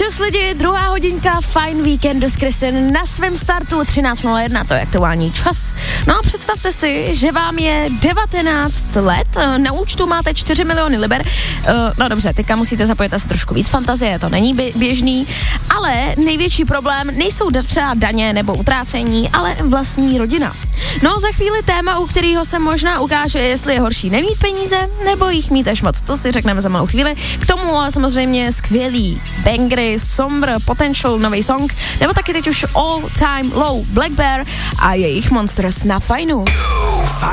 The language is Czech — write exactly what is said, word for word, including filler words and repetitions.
dost lidi, druhá hodinka Fajn víkendu s Kristin na svém startu třináct nula jedna, to je aktuální čas. No a představte si, že vám je devatenáct let, na účtu máte čtyři miliony liber, no dobře, teďka musíte zapojit asi trošku víc fantazie, to není běžný, ale největší problém nejsou třeba daně nebo utrácení, ale vlastní rodina. No za chvíli téma, u kterého se možná ukáže, jestli je horší nemít peníze, nebo jich mít až moc, to si řekneme za malou chvíli. K tomu ale samozřejmě skvělý bangry, Sombr, Potential, nový song, nebo taky teď už All Time Low, Black Bear a jejich Monsters na Fajnu.